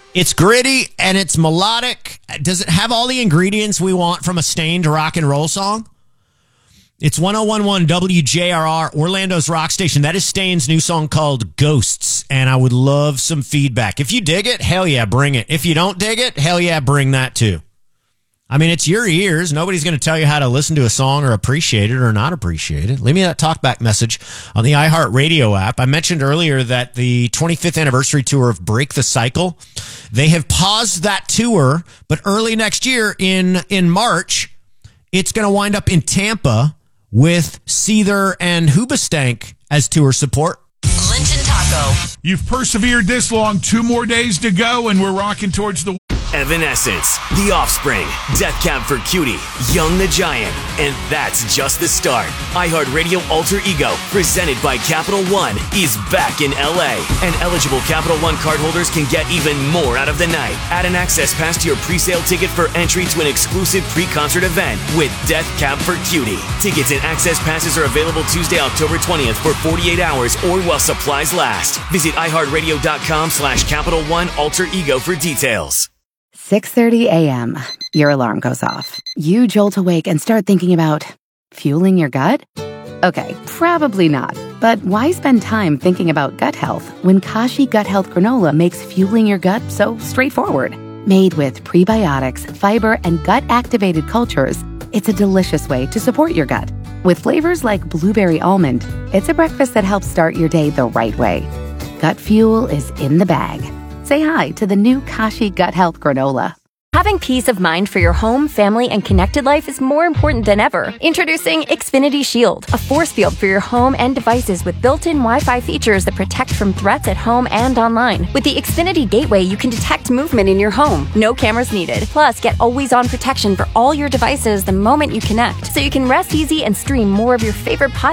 It's gritty and it's melodic. Does it have all the ingredients we want from a Stained rock and roll song? It's 101.1 WJRR, Orlando's rock station. That is Stained's new song called Ghosts, and I would love some feedback. If you dig it, hell yeah, bring it. If you don't dig it, hell yeah, bring that too. I mean, it's your ears. Nobody's going to tell you how to listen to a song or appreciate it or not appreciate it. Leave me that talkback message on the iHeartRadio app. I mentioned earlier that the 25th anniversary tour of Break the Cycle, they have paused that tour, but early next year in March, it's going to wind up in Tampa with Seether and Hoobastank as tour support. Linton Taco. You've persevered this long, 2 more days to go, and we're rocking towards the... Evanescence, The Offspring, Death Cab for Cutie, Young the Giant, and that's just the start. iHeartRadio Alter Ego, presented by Capital One, is back in LA. And eligible Capital One cardholders can get even more out of the night. Add an access pass to your pre-sale ticket for entry to an exclusive pre-concert event with Death Cab for Cutie. Tickets and access passes are available Tuesday, October 20th for 48 hours or while supplies last. Visit iHeartRadio.com/Capital One Alter Ego for details. 6:30 a.m. Your alarm goes off. You jolt awake and start thinking about fueling your gut? Okay, probably not. But why spend time thinking about gut health when Kashi Gut Health Granola makes fueling your gut so straightforward? Made with prebiotics, fiber, and gut-activated cultures, it's a delicious way to support your gut. With flavors like blueberry almond, it's a breakfast that helps start your day the right way. Gut fuel is in the bag. Say hi to the new Kashi Gut Health Granola. Having peace of mind for your home, family, and connected life is more important than ever. Introducing Xfinity Shield, a force field for your home and devices with built-in Wi-Fi features that protect from threats at home and online. With the Xfinity Gateway, you can detect movement in your home. No cameras needed. Plus, get always-on protection for all your devices the moment you connect, so you can rest easy and stream more of your favorite podcasts